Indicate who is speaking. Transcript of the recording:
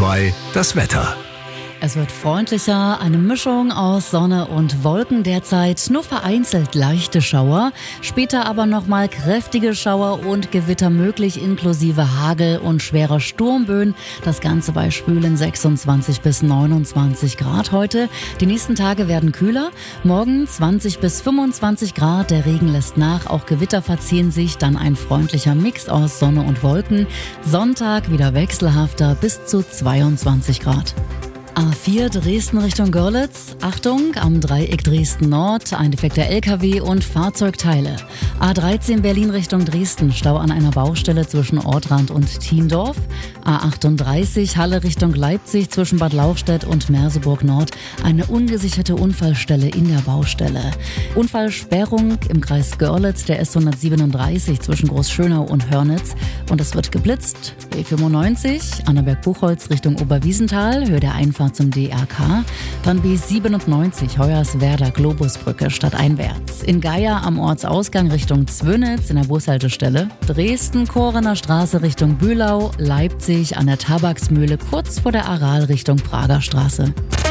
Speaker 1: 2 das Wetter.
Speaker 2: Es wird freundlicher, eine Mischung aus Sonne und Wolken derzeit, nur vereinzelt leichte Schauer, später aber nochmal kräftige Schauer und Gewitter möglich inklusive Hagel und schwerer Sturmböen. Das Ganze bei schwülen 26 bis 29 Grad heute. Die nächsten Tage werden kühler, morgen 20 bis 25 Grad, der Regen lässt nach, auch Gewitter verziehen sich, dann ein freundlicher Mix aus Sonne und Wolken. Sonntag wieder wechselhafter bis zu 22 Grad. A4 Dresden Richtung Görlitz. Achtung, am Dreieck Dresden Nord, ein defekter LKW und Fahrzeugteile. A13 Berlin Richtung Dresden, Stau an einer Baustelle zwischen Ortrand und Thiendorf. A38 Halle Richtung Leipzig zwischen Bad Lauchstädt und Merseburg Nord, eine ungesicherte Unfallstelle in der Baustelle. Unfallsperrung im Kreis Görlitz, der S137 zwischen Großschönau und Hörnitz. Und es wird geblitzt. B95 Annaberg-Buchholz Richtung Oberwiesenthal, Höhe der Einfahrt zum DRK, dann B97 Hoyerswerda Globusbrücke stadteinwärts. In Geier am Ortsausgang Richtung Zwönitz in der Bushaltestelle, Dresden Korener Straße Richtung Bühlau, Leipzig an der Tabaksmühle kurz vor der Aral Richtung Prager Straße.